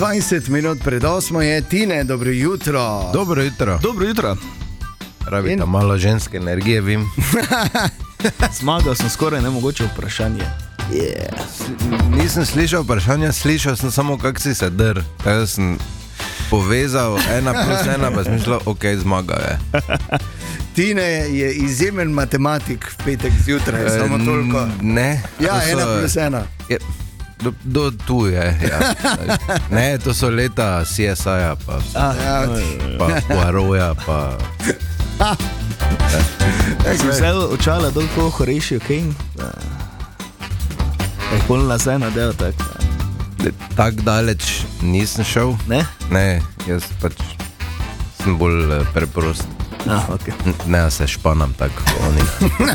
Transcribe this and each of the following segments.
20 minut pred 8 je Tine, dobro jutro. Dobro jutro. Dobro jutro. Rabite malo ženske energije, vim. Zmagal sem skoraj nemogoče vprašanje. Nisem slišal vprašanja, slišal sem samo, kak si se drl. Jaz sem povezal 1+1, pa sem mislil, ok, zmagal je. Tine je izjemen matematik v petek zjutraj, samo toliko. Ne. Ja, 1+1. Do tu je, ja. Ne, to so leta CSI-ja, pa Poirot-ja, pa... Si vse očala dolgo horeši, okej? Pol nazaj nadel, tako. Tak daleč nisem šel. Ne? Ne, jaz pač sem bolj preprost. Okay. Ne, se španam tako oni.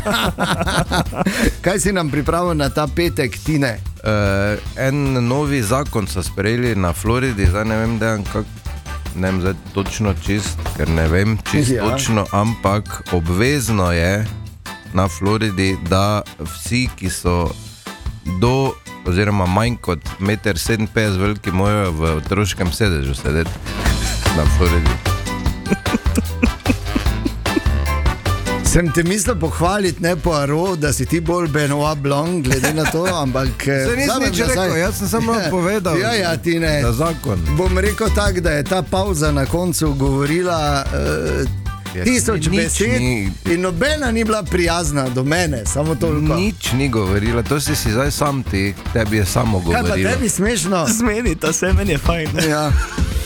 Kaj si nam pripravil na ta petek, Tine? En novi zakon so sprejeli na Floridi, zdaj ne vem, ne vem zdaj točno čist, ker ne vem čist točno, ampak obvezno je na Floridi, da vsi, ki so do oziroma manj kot 1,57 m veliki, morajo v otroškem sedežu sedeti na Floridi. Sem te mislil pohvaliti, ne Poirot, da si ti bolj Benoit Blanc, glede na to, ampak... Se nisem nič rekel, jaz sem samo povedal Tine, za zakon. Bom rekel tako, da je ta pauza na koncu govorila 1000 besed in nobena ni bila prijazna do mene, samo toliko. Nič ni govorila, to si zdaj sam ti, tebi je samo govorila. Kaj pa tebi smešno? Zmenita se, meni je fajn. Ja.